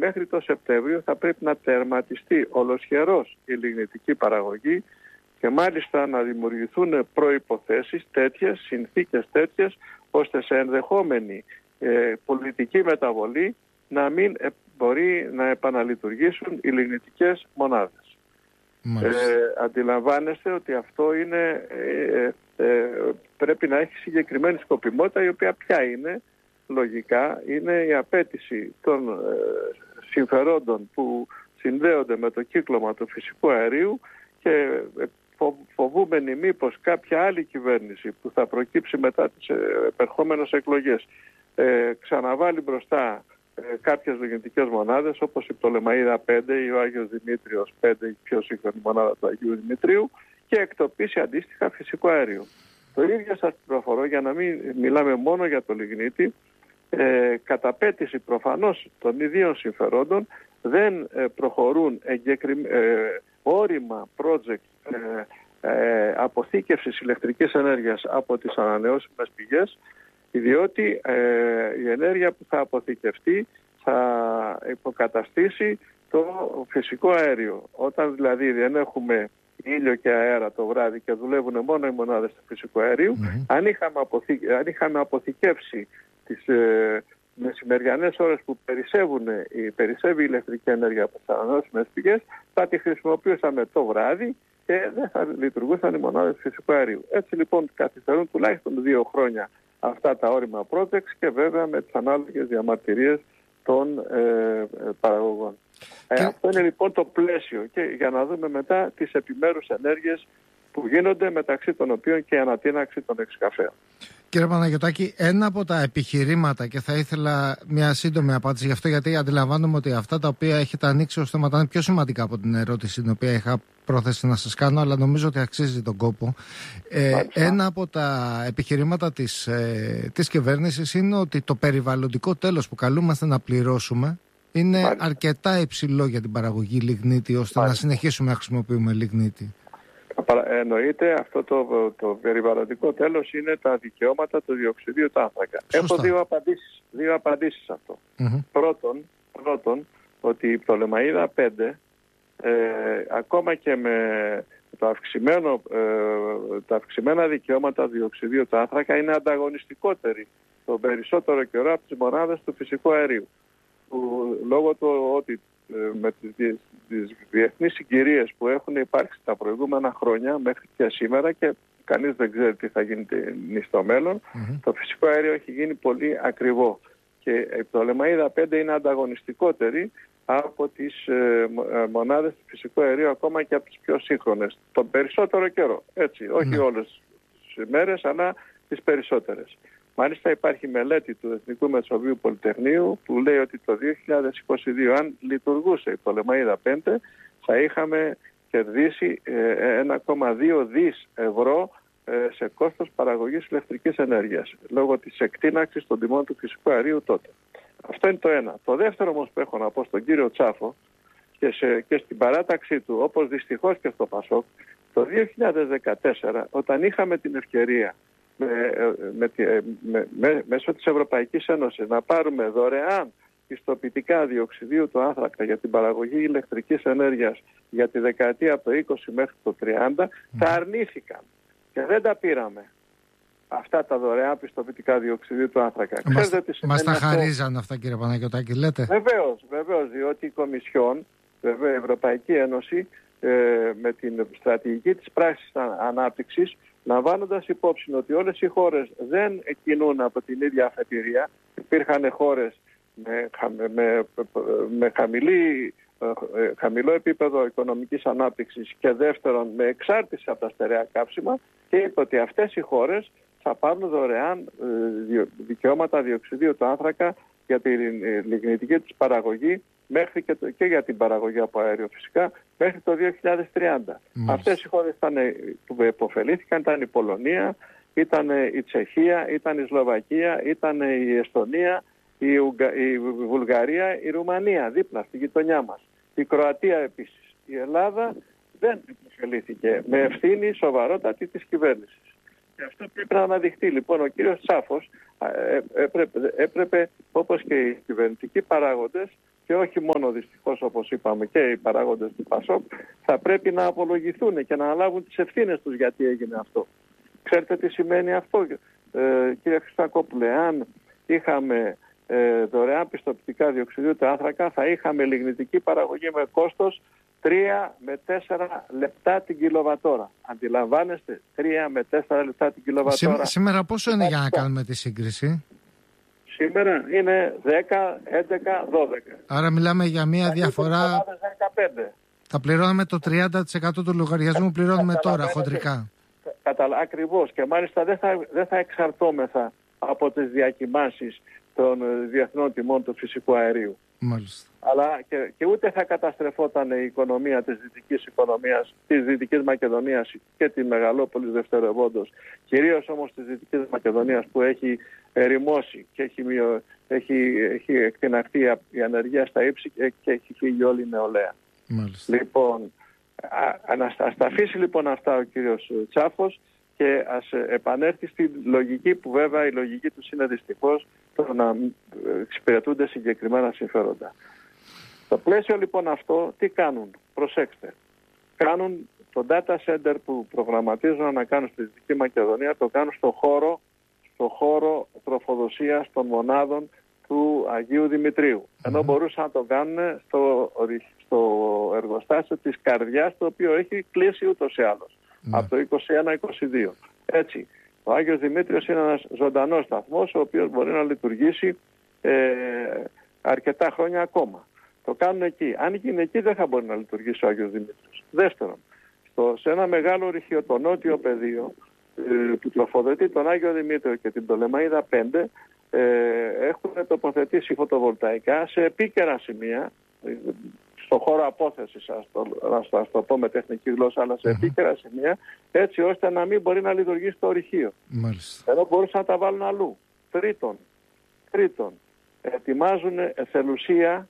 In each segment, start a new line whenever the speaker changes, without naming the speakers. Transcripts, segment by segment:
μέχρι το Σεπτέμβριο θα πρέπει να τερματιστεί ολοσχερός η λιγνητική παραγωγή και μάλιστα να δημιουργηθούν προϋποθέσεις τέτοιες, συνθήκες τέτοιες, ώστε σε ενδεχόμενη πολιτική μεταβολή να μην μπορεί να επαναλειτουργήσουν οι λιγνητικές μονάδες. Αντιλαμβάνεστε ότι αυτό είναι, πρέπει να έχει συγκεκριμένη σκοπιμότητα, η οποία ποια είναι, λογικά, είναι η απέτηση των συμφερόντων που συνδέονται με το κύκλωμα του φυσικού αερίου και φοβούμενοι μήπως κάποια άλλη κυβέρνηση που θα προκύψει μετά τις επερχόμενες εκλογές ξαναβάλει μπροστά κάποιες λιγνητικές μονάδες όπως η Πτολεμαΐδα 5 ή ο Άγιος Δημήτριος 5, η πιο σύγχρονη μονάδα του Αγίου Δημητρίου, και εκτοπίσει αντίστοιχα φυσικό αέριο. Το ίδιο σας πληροφορώ, για να μην μιλάμε μόνο για το λιγνίτη, κατά απέτηση προφανώς των ιδίων συμφερόντων δεν προχωρούν όρημα project αποθήκευσης ηλεκτρικής ενέργειας από τις ανανεώσιμες πηγές, διότι η ενέργεια που θα αποθηκευτεί θα υποκαταστήσει το φυσικό αέριο. Όταν δηλαδή δεν έχουμε ήλιο και αέρα το βράδυ και δουλεύουν μόνο οι μονάδες του φυσικού αερίου, αν είχαμε αποθηκεύσει τις μεσημεριανές ώρες που περισσεύει η ηλεκτρική ενέργεια από τις ανανεώσιμες πηγές, θα τη χρησιμοποιούσαμε το βράδυ και δεν θα λειτουργούσαν οι μονάδες του φυσικού αερίου. Έτσι λοιπόν καθυστερούν τουλάχιστον 2 χρόνια αυτά τα όρημα projects και βέβαια με τις ανάλογες διαμαρτυρίες των παραγωγών. Αυτό είναι λοιπόν το πλαίσιο, και για να δούμε μετά τις επιμέρους ενέργειες που γίνονται, μεταξύ των οποίων και η ανατείναξη των εξκαφέων.
Κύριε Παναγιωτάκη, ένα από τα επιχειρήματα, και θα ήθελα μια σύντομη απάντηση γι' αυτό, γιατί αντιλαμβάνομαι ότι αυτά τα οποία έχετε ανοίξει ως θέματα είναι πιο σημαντικά από την ερώτηση την οποία είχα πρόθεση να σας κάνω, αλλά νομίζω ότι αξίζει τον κόπο. Ένα από τα επιχειρήματα της κυβέρνησης είναι ότι το περιβαλλοντικό τέλος που καλούμαστε να πληρώσουμε είναι αρκετά υψηλό για την παραγωγή λιγνίτη, ώστε να συνεχίσουμε να χρησιμοποιούμε λιγνίτη.
Εννοείται, αυτό το περιβαλλοντικό τέλος είναι τα δικαιώματα του διοξιδίου του άνθρακα. Έχω δύο απαντήσεις σε αυτό. Πρώτον, ότι η Πτολεμαΐδα 5 ακόμα και με τα αυξημένα δικαιώματα διοξιδίου του άνθρακα είναι ανταγωνιστικότερη τον περισσότερο καιρό από τις μονάδες του φυσικού αερίου. Λόγω του ότι με τις διεθνείς συγκυρίες που έχουν υπάρξει τα προηγούμενα χρόνια μέχρι και σήμερα, και κανείς δεν ξέρει τι θα γίνει στο μέλλον, το φυσικό αέριο έχει γίνει πολύ ακριβό και η Πτολεμαΐδα 5 είναι ανταγωνιστικότερη από τις μονάδες του φυσικού αερίου, ακόμα και από τις πιο σύγχρονες, τον περισσότερο καιρό, έτσι, όχι όλες τις μέρες αλλά τις περισσότερες. Μάλιστα υπάρχει μελέτη του Εθνικού Μεσοβίου Πολυτεχνείου που λέει ότι το 2022, αν λειτουργούσε η Πτολεμαΐδα 5, θα είχαμε κερδίσει 1,2 δις ευρώ σε κόστος παραγωγής ηλεκτρικής ενέργειας, λόγω της εκτείναξης των τιμών του φυσικού αερίου τότε. Αυτό είναι το ένα. Το δεύτερο όμως που έχω να πω στον κύριο Τσάφο και στην παράταξή του, όπως δυστυχώς και στο ΠΑΣΟΚ, το 2014, όταν είχαμε την ευκαιρία μέσω της Ευρωπαϊκής Ένωσης να πάρουμε δωρεάν πιστοποιητικά διοξιδίου του άνθρακα για την παραγωγή ηλεκτρικής ενέργειας για τη δεκαετία από το 20 μέχρι το 30, τα arνήθηκαν και δεν τα πήραμε αυτά τα δωρεάν πιστοποιητικά διοξιδίου του άνθρακα.
Μας τα χαρίζαν αυτά, κύριε Παναγιωτάκη, λέτε?
Βεβαίως, διότι η Κομισιόν, βέβαια η Ευρωπαϊκή Ένωση, με την στρατηγική της πράξης ανάπτυξης, λαμβάνοντας υπόψη ότι όλες οι χώρες δεν κινούν από την ίδια αφετηρία, υπήρχαν χώρες με χαμηλό επίπεδο οικονομικής ανάπτυξης και δεύτερον με εξάρτηση από τα στερεά καύσιμα, και είπε ότι αυτές οι χώρες θα πάρουν δωρεάν δικαιώματα διοξιδίου του άνθρακα για τη λιγνητική της παραγωγή μέχρι και για την παραγωγή από αέριο φυσικά μέχρι το 2030. Αυτές οι χώρες που επωφελήθηκαν ήταν η Πολωνία, ήταν η Τσεχία, ήταν η Σλοβακία, ήταν η Εστονία, η Βουλγαρία, η Ρουμανία δίπλα στη γειτονιά μας, η Κροατία επίσης. Η Ελλάδα δεν επωφελήθηκε με ευθύνη σοβαρότατη της κυβέρνησης. Και αυτό πρέπει να αναδειχθεί. Λοιπόν, ο κύριος Τσάφος έπρεπε όπως και οι κυβερνητικοί παράγοντες και όχι μόνο δυστυχώς όπως είπαμε και οι παράγοντες του ΠΑΣΟΚ, θα πρέπει να απολογηθούν και να αναλάβουν τις ευθύνες τους γιατί έγινε αυτό. Ξέρετε τι σημαίνει αυτό, κύριε Χριστακόπουλε? Αν είχαμε δωρεάν πιστοποιητικά διοξιδίου του άνθρακα, θα είχαμε λιγνητική παραγωγή με κόστος 3 με 4 λεπτά την κιλοβατόρα. Αντιλαμβάνεστε, 3 με 4 λεπτά την κιλοβατόρα.
Σήμερα πόσο είναι για να κάνουμε τη σύγκριση?
Σήμερα είναι 10, 11, 12.
Άρα μιλάμε για μια διαφορά.
15.
Θα πληρώνουμε το 30% του λογαριασμού που πληρώνουμε τώρα χοντρικά.
Ακριβώς. Και μάλιστα δεν θα εξαρτώμεθα από τις διακυμάνσεις των διεθνών τιμών του φυσικού αερίου.
Μάλιστα.
Αλλά και ούτε θα καταστρεφόταν η οικονομία της Δυτικής Μακεδονίας και τη Μεγαλόπολης δευτερευόντως. Κυρίως όμως της Δυτικής Μακεδονίας που έχει ερημώσει και έχει εκτιναχθεί η ανεργία στα ύψη και έχει φύγει όλη η νεολαία.
Μάλιστα.
Λοιπόν, ας τα αφήσει λοιπόν αυτά ο κύριος Τσάφος και ας επανέλθει στη λογική που βέβαια η λογική τους είναι δυστυχώς το να εξυπηρετούνται συγκεκριμένα συμφέροντα. Στο πλαίσιο λοιπόν αυτό τι κάνουν? Προσέξτε. Κάνουν το data center που προγραμματίζουν να κάνουν στη Δυτική Μακεδονία, το κάνουν στο χώρο τροφοδοσίας των μονάδων του Αγίου Δημητρίου. Ενώ μπορούσαν να το κάνουν στο εργοστάσιο της Καρδιάς, το οποίο έχει κλείσει ούτως ή άλλως από το 21-22. Έτσι, ο Άγιος Δημήτριος είναι ένας ζωντανός σταθμός, ο οποίος μπορεί να λειτουργήσει αρκετά χρόνια ακόμα. Το κάνουν εκεί. Αν γίνει εκεί δεν θα μπορεί να λειτουργήσει ο Άγιος Δημήτριος. Δεύτερον, σε ένα μεγάλο ρηχείο, το νότιο πεδίο, που τροφοδοτεί τον Άγιο Δημήτριο και την Πτολεμαΐδα 5, έχουν τοποθετήσει φωτοβολταϊκά σε επίκαιρα σημεία, στο χώρο απόθεσης, ας το πω με τεχνική γλώσσα, αλλά σε επίκαιρα σημεία, έτσι ώστε να μην μπορεί να λειτουργήσει το ορυχείο.
Μάλιστα.
Ενώ μπορούσαν να τα βάλουν αλλού. Τρίτον, ετοιμάζουν εθελουσία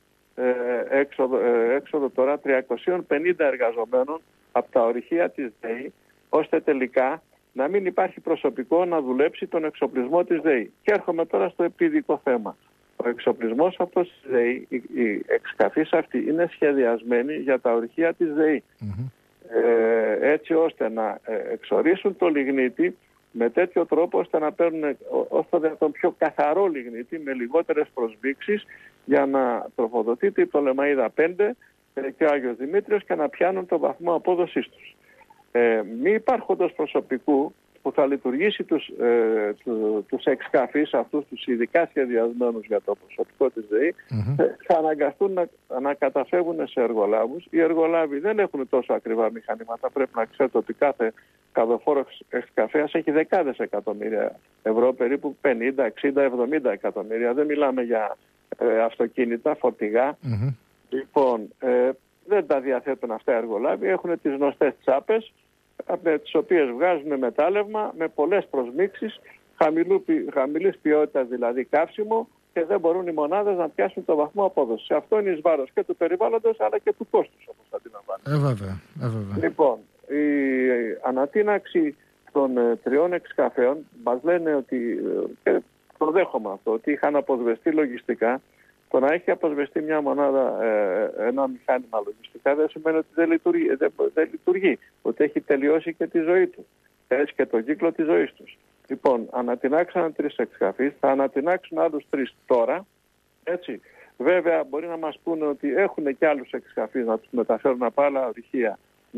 έξοδο τώρα 350 εργαζομένων από τα ορυχεία της ΔΕΗ, ώστε τελικά να μην υπάρχει προσωπικό να δουλέψει τον εξοπλισμό της ΔΕΗ. Και έρχομαι τώρα στο επίδικο θέμα. Ο εξοπλισμός αυτός της ΔΕΗ, οι εξκαφείς αυτοί είναι σχεδιασμένοι για τα ορυχεία της ΔΕΗ. Έτσι ώστε να εξορίσουν το λιγνίτη με τέτοιο τρόπο ώστε να παίρνουν όσο δυνατόν πιο καθαρό λιγνίτη με λιγότερες προσβήξεις για να τροφοδοτείται η Πτολεμαΐδα 5 και ο Άγιος Δημήτριος και να πιάνουν το βαθμό απόδοσής τους. Μη υπάρχοντος προσωπικού που θα λειτουργήσει τους εξκαφείς αυτούς τους ειδικά σχεδιασμένους για το προσωπικό της ΔΕΗ, θα αναγκαστούν να καταφεύγουν σε εργολάβους. Οι εργολάβοι δεν έχουν τόσο ακριβά μηχανήματα. Πρέπει να ξέρετε ότι κάθε καδοφόρος εξκαφέας έχει δεκάδες εκατομμύρια ευρώ, περίπου 50, 60, 70 εκατομμύρια. Δεν μιλάμε για αυτοκίνητα, φορτηγά. Λοιπόν, δεν τα διαθέτουν αυτά οι εργολάβοι. Έχουν τις γνωστές τσάπες, με τις οποίες βγάζουν μετάλλευμα με πολλές προσμίξεις, χαμηλής ποιότητας δηλαδή καύσιμο, και δεν μπορούν οι μονάδες να πιάσουν το βαθμό απόδοσης. Αυτό είναι εις βάρος και του περιβάλλοντος αλλά και του κόστους, όπως αντιλαμβάνεστε.
Βέβαια.
Λοιπόν, η ανατείναξη των 3 εξκαφέων μας λένε ότι, και το δέχομαι αυτό, ότι είχαν αποσβεστεί λογιστικά. Το να έχει αποσβεστεί μια μονάδα, ένα μηχάνημα λογιστικά, δεν σημαίνει ότι δεν λειτουργεί, ότι έχει τελειώσει και τη ζωή του, έτσι και τον κύκλο της ζωής τους. Λοιπόν, ανατινάξαν 3 εξκαφείς, θα ανατινάξουν άλλους 3 τώρα, έτσι. Βέβαια μπορεί να μας πούνε ότι έχουν και άλλους εξκαφείς να τους μεταφέρουν από άλλα ορυχεία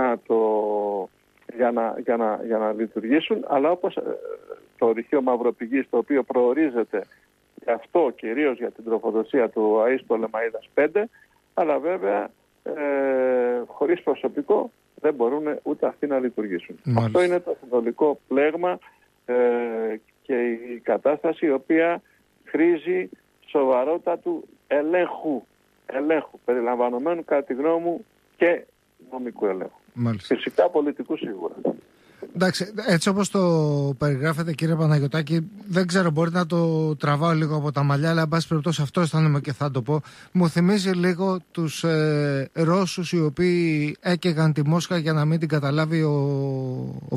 για να λειτουργήσουν, αλλά όπως το ορυχείο Μαυροπηγής, το οποίο προορίζεται γι' αυτό κυρίως για την τροφοδοσία του ΑΕΣ Πτολεμαΐδας 5, αλλά βέβαια χωρίς προσωπικό δεν μπορούν ούτε αυτοί να λειτουργήσουν. Μάλιστα. Αυτό είναι το συνολικό πλέγμα και η κατάσταση η οποία χρήζει σοβαρότατου ελέγχου, περιλαμβανομένου κατά τη γνώμη μου και νομικού ελέγχου.
Μάλιστα.
Φυσικά πολιτικού σίγουρα.
Εντάξει, έτσι όπως το περιγράφετε κύριε Παναγιωτάκη, δεν ξέρω, μπορεί να το τραβάω λίγο από τα μαλλιά, αλλά εν πάση περιπτώσει αυτό αισθάνομαι και θα το πω. Μου θυμίζει λίγο τους Ρώσους οι οποίοι έκαιγαν τη Μόσχα για να μην την καταλάβει ο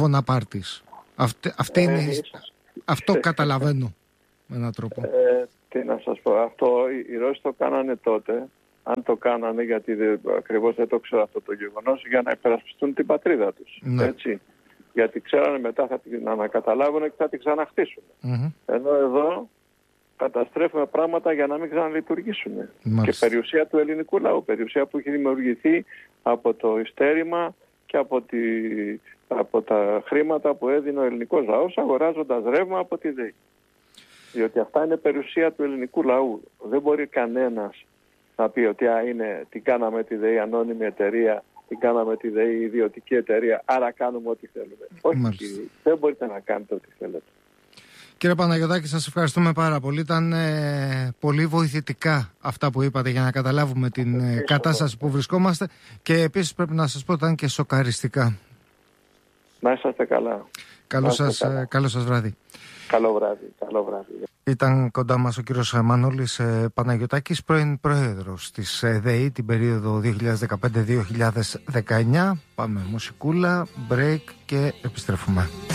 Βοναπάρτης. Αυτό καταλαβαίνω με έναν τρόπο.
Τι να σας πω, αυτό οι Ρώσοι το κάνανε τότε, αν το κάνανε, γιατί ακριβώς δεν το ξέρω αυτό το γεγονός, για να υπερασπιστούν την πατρίδα τους.
Ναι.
Έτσι. Γιατί ξέρανε μετά θα την ανακαταλάβουν και θα την ξαναχτίσουν. Ενώ εδώ καταστρέφουμε πράγματα για να μην ξαναλειτουργήσουν. Και περιουσία του ελληνικού λαού, περιουσία που έχει δημιουργηθεί από το ειστέρημα και από τα χρήματα που έδινε ο ελληνικός λαός αγοράζοντας ρεύμα από τη ΔΕΗ. Διότι αυτά είναι περιουσία του ελληνικού λαού. Δεν μπορεί κανένας να πει ότι την κάναμε τη ΔΕΗ ανώνυμη εταιρεία, την κάναμε τη ΔΕΗ ιδιωτική εταιρεία, άρα κάνουμε ό,τι θέλουμε. Όχι, δεν μπορείτε να κάνετε ό,τι θέλετε.
Κύριε Παναγιωτάκη, σας ευχαριστούμε πάρα πολύ. Ήταν πολύ βοηθητικά αυτά που είπατε για να καταλάβουμε την κατάσταση που βρισκόμαστε και επίσης πρέπει να σας πω ότι ήταν και σοκαριστικά.
Να είσαστε καλά.
Καλό σας βράδυ.
Καλό βράδυ.
Ήταν κοντά μας ο κύριος Μανώλης Παναγιωτάκης, πρώην πρόεδρος της ΔΕΗ την περίοδο 2015-2019. Πάμε μουσικούλα, break και επιστρέφουμε.